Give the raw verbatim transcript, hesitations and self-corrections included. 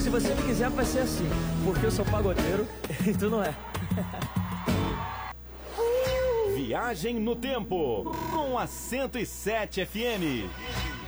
Se você me quiser, vai ser assim, porque eu sou pagodeiro e tu não é. Viagem no Tempo, com a cento e sete F M.